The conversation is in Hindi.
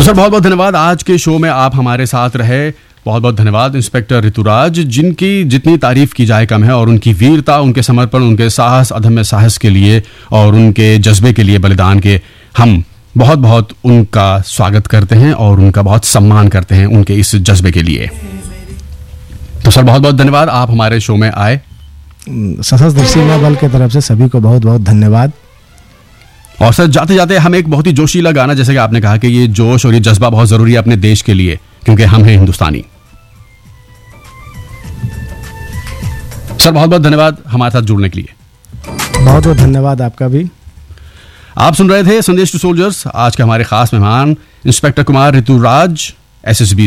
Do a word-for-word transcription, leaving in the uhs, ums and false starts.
सर बहुत बहुत धन्यवाद, आज के शो में आप हमारे साथ रहे। बहुत बहुत धन्यवाद इंस्पेक्टर ऋतुराज, जिनकी जितनी तारीफ की जाए कम है, और उनकी वीरता, उनके समर्पण, उनके साहस, अदम्य साहस के लिए और उनके जज्बे के लिए, बलिदान के, हम बहुत बहुत उनका स्वागत करते हैं और उनका बहुत सम्मान करते हैं उनके इस जज्बे के लिए। तो सर बहुत बहुत धन्यवाद, आप हमारे शो में आए। सशस्त्र सीमा बल की तरफ से सभी को बहुत बहुत धन्यवाद। और सर जाते जाते हम एक बहुत ही जोशीला गाना, जैसे कि आपने कहा कि ये जोश और ये जज्बा बहुत जरूरी है अपने देश के लिए, क्योंकि हम हैं हिंदुस्तानी। सर बहुत बहुत धन्यवाद हमारे साथ जुड़ने के लिए। बहुत बहुत धन्यवाद आपका भी। आप सुन रहे थे संदेश टू सोल्जर्स। आज के हमारे खास मेहमान इंस्पेक्टर कुमार ऋतुराज, एसएसबी